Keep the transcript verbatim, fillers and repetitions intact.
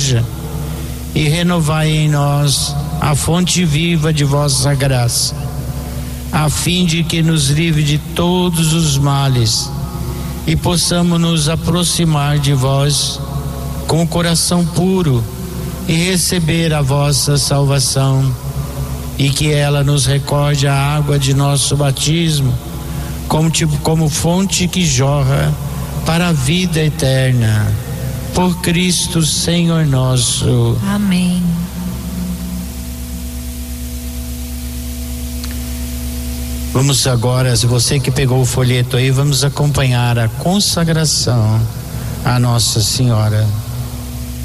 igreja e renovai em nós a fonte viva de vossa graça, a fim de que nos livre de todos os males e possamos nos aproximar de vós com o coração puro e receber a vossa salvação, e que ela nos recorde a água de nosso batismo como, tipo, como fonte que jorra para a vida eterna. Por Cristo Senhor nosso. Amém. Vamos agora, se você que pegou o folheto aí, vamos acompanhar a consagração à Nossa Senhora.